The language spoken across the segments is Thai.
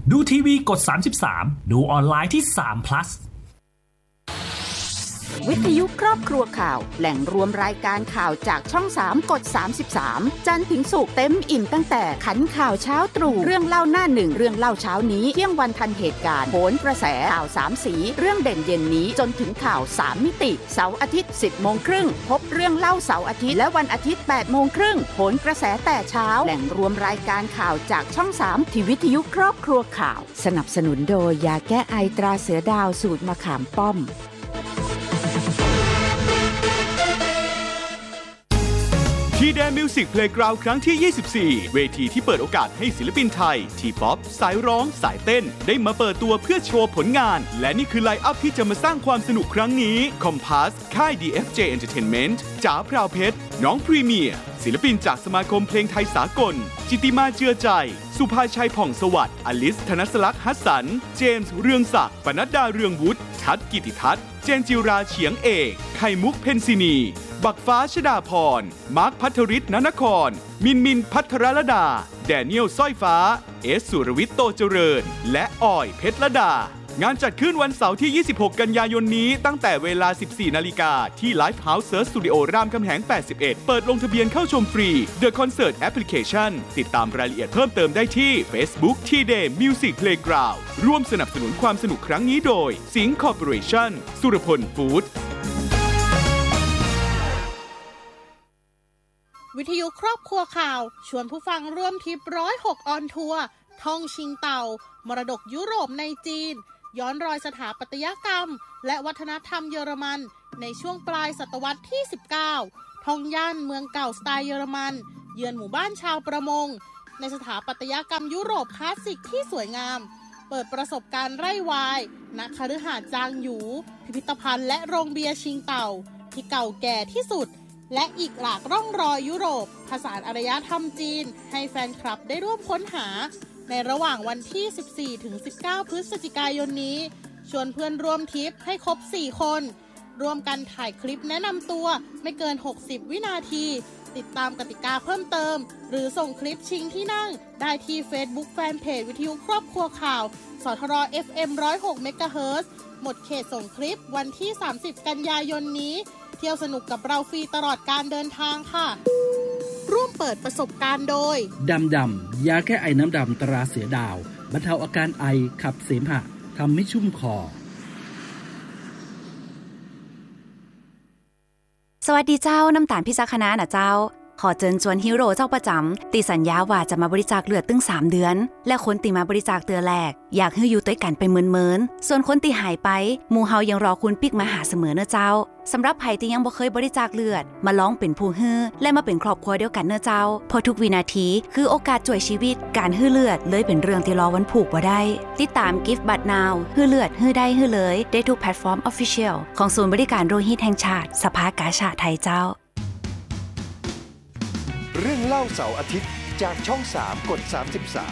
ดูทีวีกด33ดูออนไลน์ที่3 plus วิทยุครอบครัวข่าวแหล่งรวมรายการข่าวจากช่อง3กด33จันทร์ถึงศุกร์เต็มอิ่มตั้งแต่ขันข่าวเช้าตรู่เรื่องเล่าหน้าหนึ่งเรื่องเล่าเช้านี้เที่ยงวันทันเหตุการณ์โหนกระแสข่าว3สีเรื่องเด่นเย็นนี้จนถึงข่าว3มิติเสาร์อาทิตย์ 10:30 นพบเรื่องเล่าเสาร์อาทิตย์และวันอาทิตย์ 8:30 นโหนกระแสแต่เช้าแหล่งรวมรายการข่าวจากช่อง3ที่วิทยุครอบครัวข่าวสนับสนุนโดยยาแก้ไอตราเสือดาวสูตรมะขามป้อมทีแดนมิวสิกเพลย์กราวด์ครั้งที่ 24 เวทีที่เปิดโอกาสให้ศิลปินไทยทีป๊อปสายร้องสายเต้นได้มาเปิดตัวเพื่อโชว์ผลงานและนี่คือไลน์อัพที่จะมาสร้างความสนุกครั้งนี้คอมพาสค่าย DFJ Entertainment จ๋าพราวเพชรน้องพรีเมียร์ศิลปินจากสมาคมเพลงไทยสากลจิติมาเจือใจสุภาชัยผ่องสวัสดิ์อลิสธนสลักษณ์ฮัสสันเจมส์เรืองศักดิ์ปนัดดาเรืองวุฒิทัศน์กิติทัศน์เจนจิราเฉียงเอกไข่มุกเพนซินีบักฟ้าชดาพรมาร์คพัทริศนนครมินพัทรลดาแดเนียลสร้อยฟ้าเอสสุรวิทย์โตเจริญและออยเพชรลดางานจัดขึ้นวันเสาร์ที่ 26 กันยายนนี้ตั้งแต่เวลา 14 นาฬิกาที่ Live House Search Studio รามคำแหง 81 เปิดลงทะเบียนเข้าชมฟรี The Concert Application ติดตามรายละเอียดเพิ่มเติมได้ที่ Facebook T-Day Music Playground ร่วมสนับสนุนความสนุกครั้งนี้โดยสิงห์ Corporation สุรพลฟู้ดวิทยุครอบครัวข่าวชวนผู้ฟังร่วมทริป106ออนทัวร์ท่องชิงเต่ามรดกยุโรปในจีนย้อนรอยสถาปัตยกรรมและวัฒนธรรมเยอรมันในช่วงปลายศตวรรษที่ 19 ท่องย่านเมืองเก่าสไตล์เยอรมันเยือนหมู่บ้านชาวประมงในสถาปัตยกรรมยุโรปคลาสสิกที่สวยงามเปิดประสบการณ์ไร่วายณคฤหาสน์จางหยูพิพิธภัณฑ์และโรงเบียร์ชิงเต่าที่เก่าแก่ที่สุดและอีกหลากร่องรอยยุโรปผสานอารยธรรมจีนให้แฟนคลับได้ร่วมค้นหาในระหว่างวันที่ 14-19 พฤศจิกายนนี้ชวนเพื่อนร่วมทริปให้ครบ 4 คนร่วมกันถ่ายคลิปแนะนำตัวไม่เกิน 60 วินาทีติดตามกติกาเพิ่มเติมหรือส่งคลิปชิงที่นั่งได้ที่ Facebook Fanpage วิทยุครอบครัวข่าวสทร FM 106 เมกะเฮิรตซ์หมดเขตส่งคลิปวันที่ 30 กันยายนนี้เที่ยวสนุกกับเราฟรีตลอดการเดินทางค่ะร่วมเปิดประสบการณ์โดยดำยาแก้ไอน้ำดำตราเสือดาวบรรเทาอาการไอขับเสมหะทำให้ชุ่มคอสวัสดีเจ้าน้ำตาลพิจักคณะนะเจ้าขอเชิญชวนฮีโร่เจ้าประจำตีสัญญาว่าจะมาบริจาคเลือดตึง3 เดือนและคนตีมาบริจาคเตือแรกอยากให้อยู่ด้วยกันไปเมินๆส่วนคนตีหายไปหมู่เฮายังรอคุณปิกมาหาเสมอเนอะเจ้าสำหรับไผที่ยังบ่เคยบริจาคเลือดมาลองเป็นผู้ฮื้อและมาเป็นครอบครัวเดียวกันเนอะเจ้าเพราะทุกวินาทีคือโอกาสช่วยชีวิตการฮื้อเลือดเลยเป็นเรื่องที่รอวันผูกบ่ได้ติดตาม Give But Now ฮื้อเลือดฮื้อได้ฮื้อเลยได้ทุกแพลตฟอร์ม Official ของศูนย์บริการโลหิตแห่งชาติสภากาชาดไทยเจ้าเรื่องเล่าเสาร์อาทิตย์จากช่อง3กด33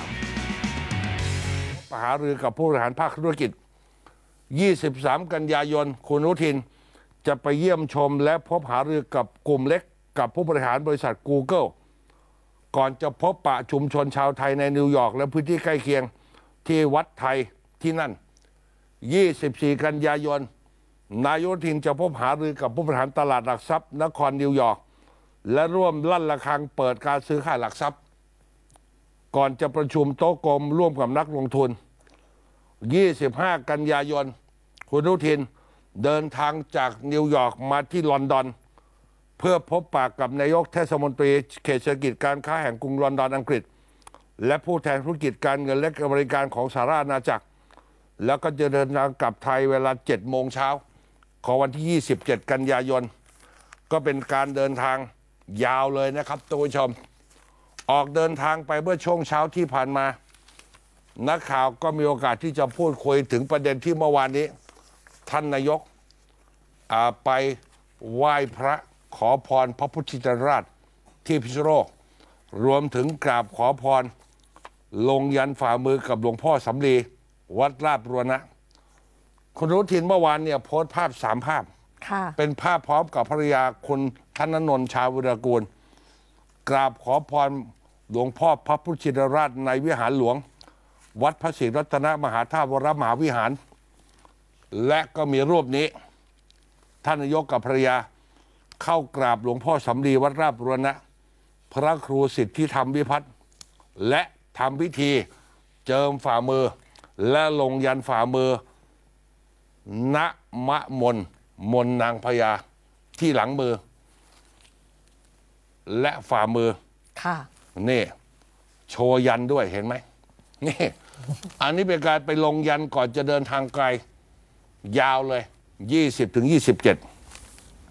หารือกับผู้บริหารภาคธุรกิจ 23 กันยายนคุณอนุทินจะไปเยี่ยมชมและพบหารือกับกลุ่มเล็กกับผู้บริหารบริษัท Google ก่อนจะพบปะชุมชนชาวไทยในนิวยอร์กและพื้นที่ใกล้เคียงที่วัดไทยที่นั่น 24 กันยายนนายกอนุทินจะพบหารือกับผู้บริหารตลาดหลักทรัพย์นครนิวยอร์กและร่วมลั่นระฆังเปิดการซื้อขายหลักทรัพย์ก่อนจะประชุมโต๊ะกลมร่วมกับนักลงทุน 25 กันยายนคุณอนุทินเดินทางจากนิวยอร์กมาที่ลอนดอนเพื่อพบปะกับนายกเทศมนตรีเขตเศรษฐกิจการค้าแห่งกรุงลอนดอนอังกฤษและผู้แทนธุรกิจการเงินและบริการของสหราชอาณาจักรแล้วก็จะเดินทางกลับไทยเวลา 7 โมงเช้าของวันที่ 27 กันยายนก็เป็นการเดินทางยาวเลยนะครับท่านผู้ชมออกเดินทางไปเมื่อช่วงเช้าที่ผ่านมานักข่าวก็มีโอกาสที่จะพูดคุยถึงประเด็นที่เมื่อวานนี้ท่านนายกไปไหว้พระขอพรพระพุทธชินราชที่พิษณุโลกรวมถึงกราบขอพรลงยันฝ่ามือกับหลวงพ่อสำลีวัดราชบูรณะคุณอนุทินเมื่อวานเนี่ยโพสต์ภาพ3 ภาพเป็นภาพพร้อมกับภรรยาคุณธนนนท์ชาวิรกูลกราบขอพรหลวงพ่อพระพุทธชินราชในวิหารหลวงวัดพระศรีรัตนมหาธาตุวรมหาวิหาร และก็มีรูปนี้ท่านนายกกับภรรยาเข้ากราบหลวงพ่อสำลีวัดราชบุรณะพระครูสิทธิธรรมวิพัฒน์และทำพิธีเจิมฝ่ามือและลงยันฝ่ามือณมะมนมนนางพญาที่หลังมือและฝ่ามือค่ะนี่โชว์ยันด้วยเห็นไหมนี่อันนี้เป็นการไปลงยันก่อนจะเดินทางไกลยาวเลย20 ถึง 27